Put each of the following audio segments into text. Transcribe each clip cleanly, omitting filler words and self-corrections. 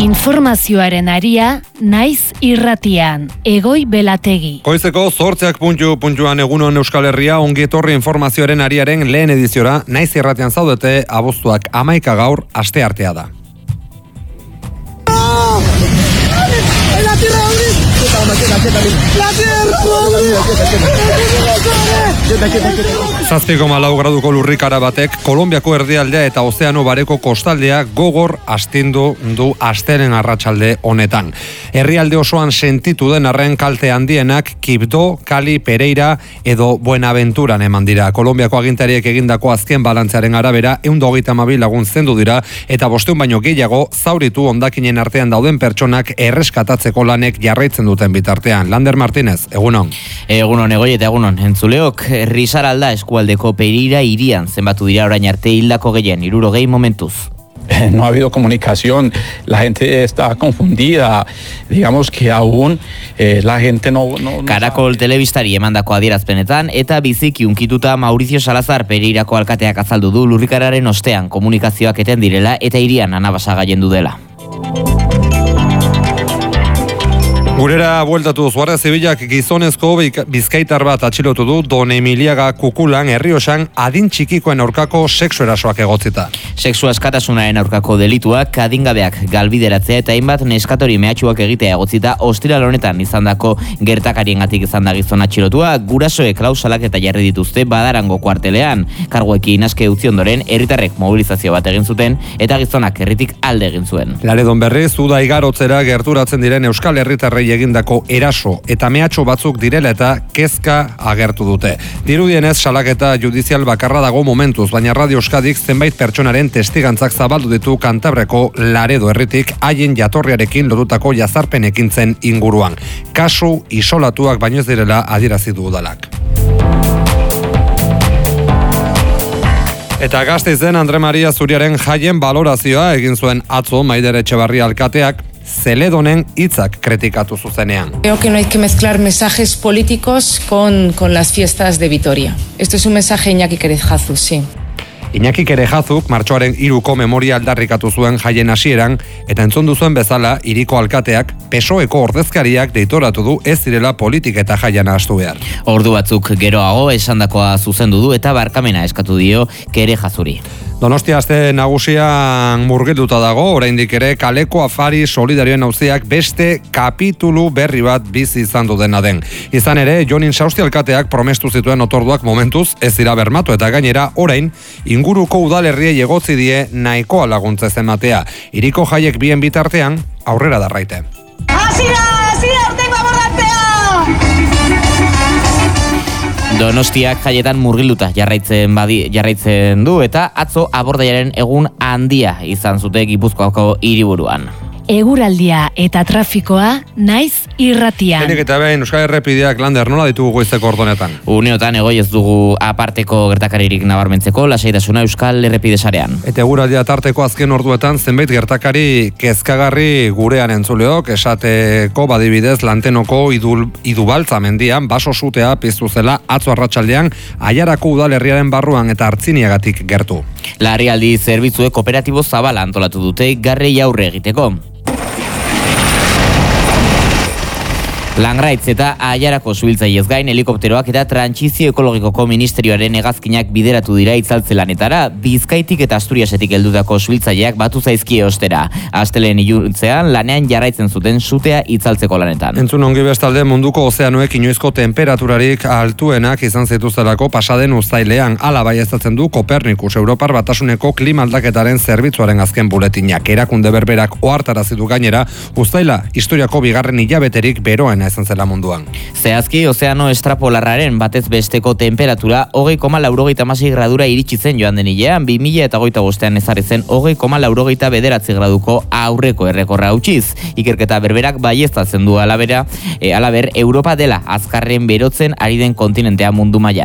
Informazioaren aria, naiz irratian, Egoi Belategi. Goizeko 8:00 egunon Euskal Herria, ongi etorri informazioaren ariaren lehen ediziora, naiz irratian zaudete, abuztuak 11 gaur, asteartea da. Zazpiko 4 graduko lurrikara batek Kolonbiako erdialdea eta Ozeano Bareko kostaldea gogor astindu du astelen arratsalde honetan. Herrialde osoan sentitu den arren kalte handienak Quibdó, Cali, Pereira edo Buenaventuran eman dira. Kolonbiako agintariek egindako azken balantzearen arabera 122 lagun zendu dira eta 500 baino gehiago zauritu hondakinen artean dauden pertsonak erreskatatzeko lanek jarraitzen duten bitartean. Lander Martínez, egunon. Egunon, Egoi eta egunon. Entzuleok, Risaralda eskualdeko Pereira hirian zenbatu dira orain arte hildako gehien, 60 momentuz. No ha habido comunicación, la gente está confundida, digamos que aún la gente no Caracol telebistari emandako adierazpenetan eta biziki unkituta Mauricio Salazar Pereirako alkateak azaldu du lurrikararen ostean komunikazioak eten direla eta hirian anabasaga jendu dela. Gurera bueltatu Guardia Zibilak gizonezko bizkaitar bat atxilotu du Don Emiliaga Kukulan Errioxan adin txikikoen aurkako sexu erasoak egotzita. Sexu askatasunaren aurkako delituak, adingabeak galbideratzea eta hainbat neskatori mehatxuak egitea egotzita ostiral honetan izandako gertakariengatik izan da gizon atxilotua, gurasoek klausalak eta jarri dituzte Badarango kuartelean. Karguekin aske utzi ondoren herritarrek mobilizazio bat egin zuten eta gizonak herritik alde egin zuen. Laredon berriz, uda igarotzera gerturatzen diren Euskal Herritarrei egindako eraso eta mehatxu batzuk direla eta kezka agertu dute. Dirudienez salaketa judizial bakarra dago momentuz, baina Radio Euskadik zenbait pertsonaren testigantzak zabaldu ditu Kantabreko Laredo herritik haien jatorriarekin lotutako jazarpen ekintzen inguruan. Kasu isolatuak baino ez direla adierazi du udalak. Eta Gasteizen Andre Maria Zuriaren jaien balorazioa egin zuen atzo Maider Etxebarria alkateak Zeledonen hitzak kritikatu zuzenean. Creo que no hay que mezclar mensajes políticos con las fiestas de Vitoria. Esto es un mensaje Iñaki Kerejazu, sí. Iñaki Kerejazuk martxoaren 3ko memoria aldarrikatu zuen jaien hasieran eta entzun duzuen bezala hiriko alkateak PSOEko ordezkariak deitoratu du ez direla politika eta jaian ahastu behar. Ordu batzuk geroago esandakoa zuzendu du eta barkamena eskatu dio Kerejazuri. Donostia aste nagusian murgilduta dago, oraindik ere kaleko afari solidarioen auziak beste kapitulu berri bat bizi izan du dena den. Izan ere, Jonin Sausti alkateak promestu zituen otorduak momentuz ez dira bermatu eta gainera orain inguruko udalerriei egotzi die nahikoa laguntza ez ematea. Hiriko jaiek bien bitartean aurrera darraite. Donostiak jaietan murgilduta jarraitzen du eta atzo abordaiaren egun handia izan zute Gipuzkoako hiriburuan. Eguraldia eta trafikoa naiz irratian. Lehenik eta behin Euskal Errepideak Lander nola ditugu goizeko ordonetan? Uneotan Egoi ez dugu aparteko gertakaririk nabarmentzeko, lasaitasuna Euskal Errepide sarean. Eta eguraldia tarteko azken orduetan zenbait gertakari kezkagarri gurean entzuleok, esateko badibidez Lantenoko Idubaltza mendian baso sutea piztu zela atzo arratsaldean Aiarako udalerriaren barruan eta Artziniagatik gertu. Larrialdi zerbitzuek kooperatibo zabala antolatu dute garrei aurre egiteko. Langraitz eta Aiarako subiltzaiez gain helikopteroak eta trantsizio ekologikoko ministerioaren hegazkinak bideratu dira itzaltze lanetara, Bizkaitik eta Asturiasetik heldutako subiltzaileak batu zaizkie ostera. Astelehen iluntzean lanean jarraitzen zuten sutea itzaltzeko lanetan. Entzun ongi bestalde munduko ozeanoek inoizko temperaturarik altuenak izan zituztelako pasaden uztailean. Hala baieztatzen du Kopernikus Europar Batasuneko klima aldaketaren zerbitzuaren azken buletinak. Erakunde berberak ohartarazi du gainera uztaila historiako bigarren hilabeterik beroen izan zela munduan. Zehazki, ozeano estrapolarraren batez besteko temperatura 20,86 gradura iritsi zen joan den hilean, 2025ean ezarri zen 20,89 graduko aurreko errekorra hautsiz. Ikerketa berberak baieztatzen du halaber Europa dela azkarren berotzen ari den kontinentea mundu mailan.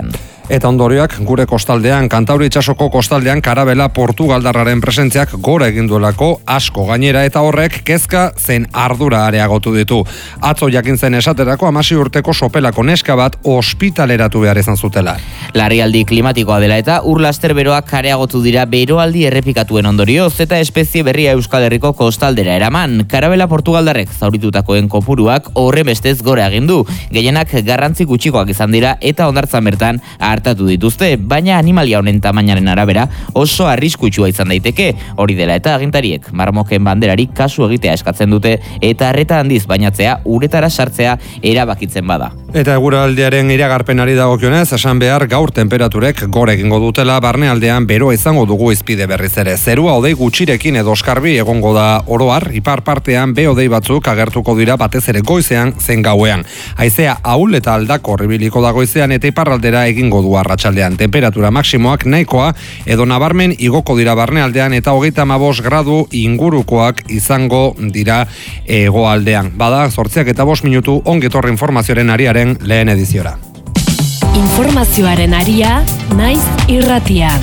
Eta ondorioak gure kostaldean, Kantauri itsasoko kostaldean karabela portugaldarraren presentziak gora egin duelako asko gainera eta horrek kezka zen ardura areagotu ditu. Atzo jakin zen esaterako 16 urteko sopelako neska bat ospitaleratu behar izan zutela. Larrialdi klimatikoa dela eta urlaster beroak areagotu dira beroaldi errepikatuen ondorioz eta espezie berria Euskal Herriko kostaldera eraman. Karabela portugaldarrek zauritutakoen kopuruak horrenbestez gora egin du. Gehienak garrantzi gutxikoak izan dira eta hondartzan bertan hartatu dituzte, baina animalia honen tamainaren arabera oso arriskutsua izan daiteke. Hori dela eta agintariek marmoken banderari kasu egitea eskatzen dute eta arreta handiz bainatzea uretara sartzea erabakitzen bada. Eta eguraldiaren iragarpenari dagokionez, esan behar gaur temperaturek gora egingo dutela, barnealdean beroa izango dugu izpide berriz ere. Zerua hodei gutxirekin edo oskarbi egongo da oroar, ipar partean behodei batzuk agertuko dira batez ere goizean zen gauean. Haizea ahul eta aldako ibiliko da goizean eta iparraldera egingo du arratsaldean. Temperatura maksimoak nahikoa edo nabarmen igoko dira barnealdean eta 35 gradu ingurukoak izango dira hegoaldean. Bada 8:05 minutu ongetorri informazioaren ariaren lehen ediziora. Informazioaren aria naiz irratian.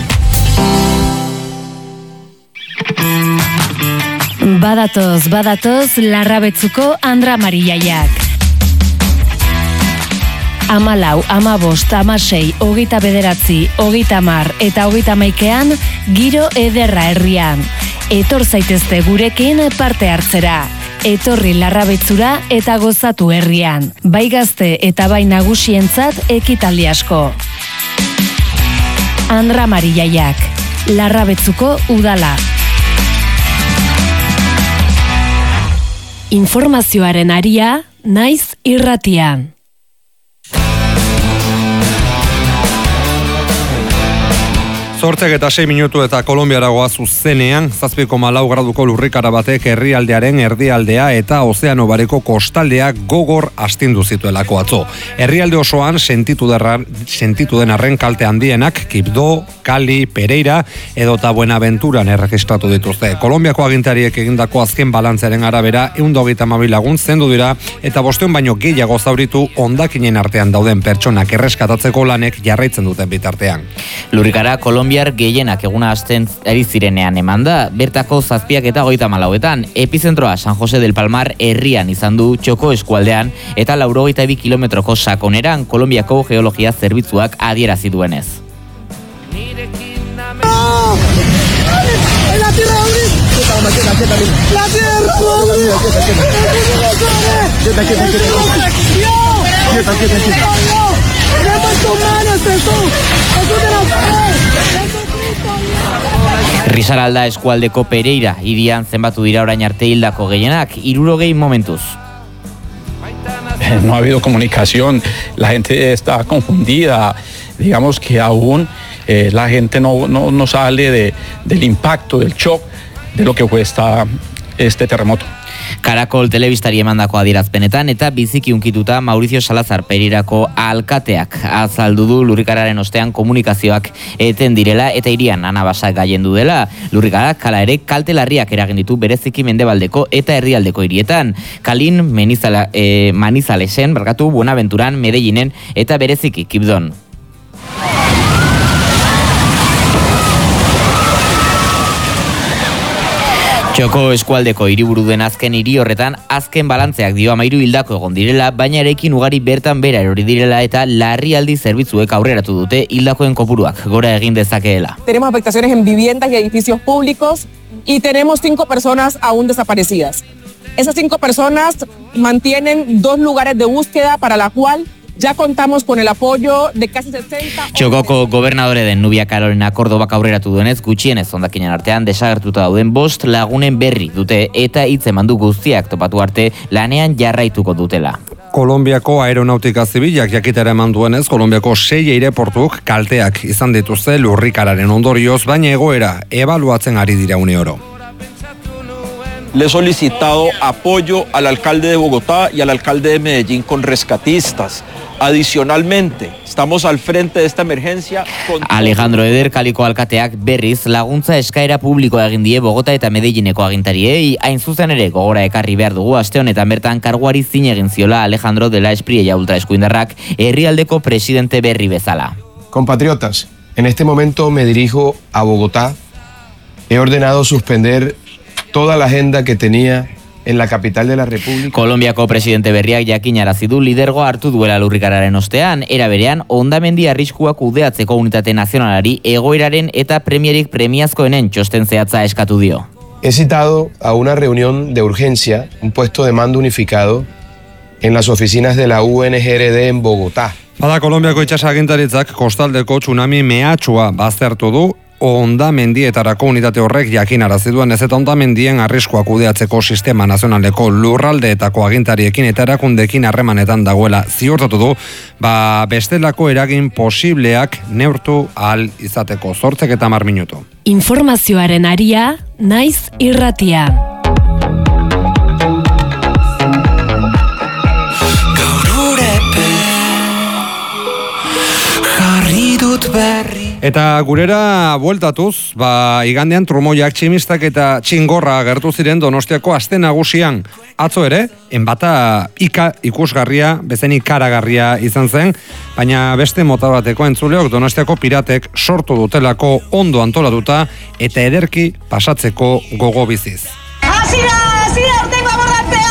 Badatoz Larrabetzuko Andra Marillaiak. 14, 15, 16, 29, 30 eta 31ean giro ederra herrian. Etor zaitezte gurekin parte hartzera. Etorri Larrabetzura eta gozatu herrian. Bai gazte eta bai nagusientzat ekitaldi asko. Andra Marillaiak, Larrabetzuko udala. Informazioaren aria naiz irratian. 8:06 minutu eta Kolonbiara goaz zuzenean, 7,4 graduko lurrikara batek herrialdearen erdialdea eta ozeano bareko kostaldea gogor astindu zituelako atzo. Herrialde osoan sentitu den arren kalte handienak Quibdó, Cali, Pereira edota Buenaventuran erregistratu dituzte. Kolonbiako agintariek egindako azken balantzearen arabera 122 lagun zendu dira eta 500 baino gehiago zauritu hondakinen artean dauden pertsonak erreskatatzeko lanek jarraitzen duten bitartean. Lurrikara Kolonbiar gehienak eguna hasten ari zirenean emanda, bertako 7:34 epizentroa San Jose del Palmar herrian izan du Txoko eskualdean eta 82 kilometroko sakoneran Kolonbiako geologia zerbitzuak adierazi duenez. Risaralda eskualdeko Pereira hirian zenbatu dira orain arte hildako gehienak, 60 momentuz. No ha habido comunicación, la gente está confundida, digamos que aún la gente no sale del impacto, del shock de lo que fue este terremoto. Karakol telebistari emandako adierazpenetan eta biziki unkituta Mauricio Salazar Pereirako alkateak azaldu du lurrikararen ostean komunikazioak eten direla eta hirian anabasak gailendu dela. Lurrikarak hala ere kalte larriak eragin ditu bereziki mendebaldeko eta herrialdeko hirietan. Kalin, Manizalesen, Buenaventuran, Medellinen eta bereziki Quibdón. Txoko eskualdeko hiriburu den azken hiri horretan azken balantzeak dio 13 hildako egon direla, baina erekin ugari bertan bera erori direla eta larrialdi zerbitzuek aurreratu dute hildakoen kopuruak gora egin dezakeela. Tenemos afectaciones en viviendas y edificios públicos y tenemos 5 personas aún desaparecidas. Esas 5 personas mantienen 2 lugares de búsqueda para la cual ya contamos con el apoyo de casi 60... Txokoko gobernadore den Nubia Carolina Cordobak aurreratu duenez, gutxienez hondakinen artean desagertuta dauden 5 lagunen berri dute eta hitz emandu guztiak topatu arte lanean jarraituko dutela. Kolonbiako aeronautika zibilak jakitera eman duenez, Kolonbiako 6 aireportuk kalteak izan dituzte lurrikararen ondorioz, baina egoera ebaluatzen ari dira une oro. Le he solicitado apoyo al alcalde de Bogotá y al alcalde de Medellín con rescatistas. Adicionalmente, estamos al frente de esta emergencia. Alejandro Eder Kaliko alkateak berriz laguntza eskaera publikoa egin die Bogota eta Medellineko agintariei, hain zuzen ere gogora ekarri behar dugu aste honetan bertan karguari zin egin ziola Alejandro de la Espriella ultraeskuindarrak herrialdeko presidente berri bezala. Compatriotas, en este momento me dirijo a Bogotá. He ordenado suspender toda la agenda que tenía en la capital de la República. Kolonbiako presidente berriak jakinarazi du lidergoa hartu duela lurrikararen ostean, era berean hondamendi arriskuak kudeatzeko unitate nazionalari egoeraren eta premierik premiazkoenen txosten zehatza eskatu dio. He citado a una reunión de urgencia, un puesto de mando unificado en las oficinas de la UNGRD en Bogotá. Bada Kolonbiako itsasagintaritzak kostaldeko tsunami mehatxua baztertu du, hondamendietarako unitate horrek jakinarazi duen ez eta hondamendien arriskua kudeatzeko sistema nazionaleko lurraldeetako agintariekin eta erakundeekin harremanetan dagoela ziurtatu du, bestelako eragin posibleak neurtu ahal izateko. 8:10 minutu. Informazioaren aria, naiz irratia. Eta gurera bueltatuz, igandean trumoiak, tximistak eta txingorra gertu ziren Donostiako aste nagusian. Atzo ere, enbata ikusgarria, bezen ikaragarria izan zen, baina beste mota bateko entzuleok Donostiako piratek sortu dutelako ondo antolatuta eta ederki pasatzeko gogo biziz. Hasira, urtengo abordatzea!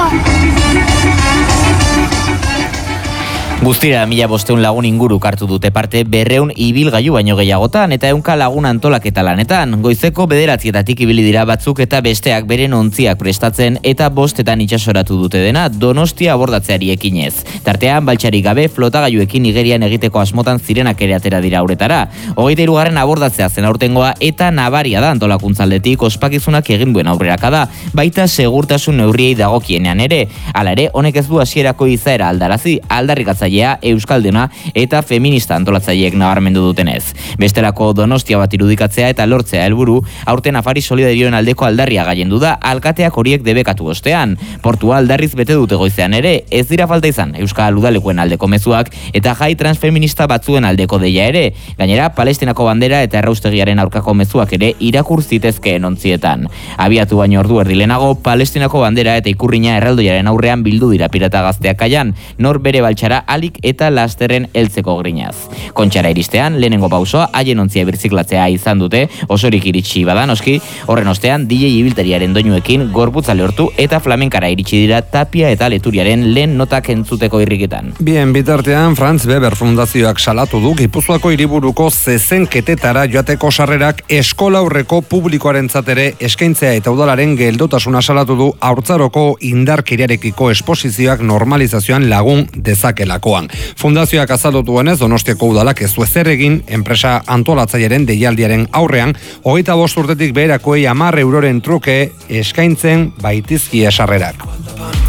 Guztira 1500 lagun inguru hartu dute parte 200 ibilgailu baino gehiagotan eta 100 lagun antolaketa lanetan. Goizeko 9:00 ibili dira batzuk eta besteak beren ontziak prestatzen eta 5:00 itsasoratu dute dena Donostia abordatzeari ekinez. Tartean baltsarik gabe flotagailuekin igerian egiteko asmotan zirenak ere atera dira uretara. 23. abordatzea zen aurtengoa eta nabaria da antolakuntzaldetik ospakizunak egin duen aurrerakada, baita segurtasun neurriei dagokienean ere. Hala ere, honek ez du hasierako izaera aldarazi, aldarrikatzailea, euskalduna eta feminista antolatzaileek nabarmendu dutenez. Bestelako Donostia bat irudikatzea eta lortzea helburu, aurten afari solidarioen aldeko aldarria gailendu da alkateak horiek debekatu ostean. Portua aldarriz bete dute goizean ere, ez dira falta izan euskal udalekuen aldeko mezuak eta jai transfeminista batzuen aldeko deia ere. Gainera, Palestinako bandera eta erraustegiaren aurkako mezuak ere irakur zitezkeen ontzietan. Abiatu baino ordu erdi lehenago, Palestinako bandera eta ikurrina erraldoiaren aurrean bildu dira pirata gazteak kaian, nor bere baltsara alik eta lasterren heltzeko grinaz. Kontxara iristean, lehenengo pausoa haien ontzia birziklatzea izan dute, osorik iritsi badanoski, horren ostean DJ ibiltariaren doinuekin gorputza lehortu eta flamenkara iritsi dira Tapia eta Leturiaren lehen notak entzuteko irriketan. Bien, bitartean, Franz Weber Fundazioak salatu du Gipuzkoako hiriburuko zezenketetara joateko sarrerak eskola aurreko publikoarentzat ere eskaintzea eta udalaren geldotasuna salatu du haurtzaroko indarkeriarekiko esposizioak normalizazioan lagun dezakelakoan. Fundazioak azaldu duenez, Donostiako udalak ez du ezer egin enpresa antolatzailearen deialdiaren aurrean, 25 urtetik beherakoei €10 truke eskaintzen baitizkie sarrerak.